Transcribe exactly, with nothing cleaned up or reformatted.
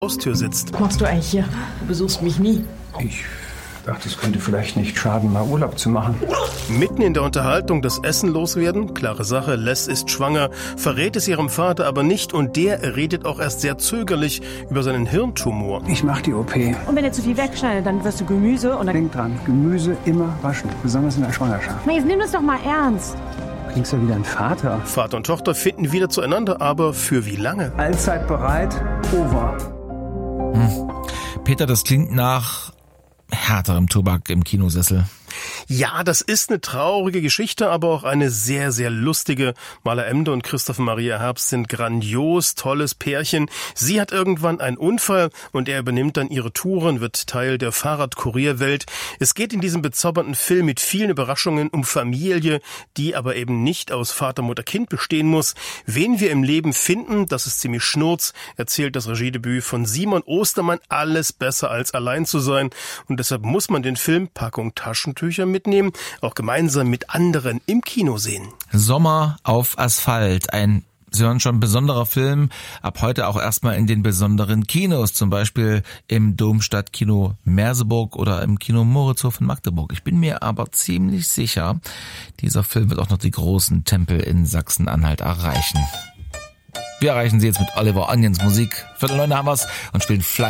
Haustür sitzt. Was machst du eigentlich hier? Du besuchst mich nie. Ich dachte, es könnte vielleicht nicht schaden, mal Urlaub zu machen. Mitten in der Unterhaltung das Essen loswerden. Klare Sache, Les ist schwanger, verrät es ihrem Vater aber nicht und der redet auch erst sehr zögerlich über seinen Hirntumor. Ich mach die O P. Und wenn er zu viel wegschneidet, dann wirst du Gemüse und dann... Denk dran, Gemüse immer waschen, besonders in der Schwangerschaft. Na, jetzt nimm das doch mal ernst. Klingst ja wieder ein Vater. Vater und Tochter finden wieder zueinander, aber für wie lange? Allzeit bereit, over. Hm. Peter, das klingt nach härterem Tobak im Kinosessel. Ja, das ist eine traurige Geschichte, aber auch eine sehr, sehr lustige. Maler Emde und Christoph Maria Herbst sind grandios, tolles Pärchen. Sie hat irgendwann einen Unfall und er übernimmt dann ihre Touren, wird Teil der Fahrradkurierwelt. Es geht in diesem bezaubernden Film mit vielen Überraschungen um Familie, die aber eben nicht aus Vater, Mutter, Kind bestehen muss. Wen wir im Leben finden, das ist ziemlich schnurz, erzählt das Regiedebüt von Simon Ostermann. Alles besser als allein zu sein. Und deshalb muss man den Film Packung Taschentücher mitnehmen, auch gemeinsam mit anderen im Kino sehen. Sommer auf Asphalt, ein, Sie hören schon, besonderer Film, ab heute auch erstmal in den besonderen Kinos, zum Beispiel im Domstadtkino Merseburg oder im Kino Moritzhof in Magdeburg. Ich bin mir aber ziemlich sicher, dieser Film wird auch noch die großen Tempel in Sachsen-Anhalt erreichen. Wir erreichen Sie jetzt mit Oliver Onions Musik. Viertel neun haben wir's und spielen Fly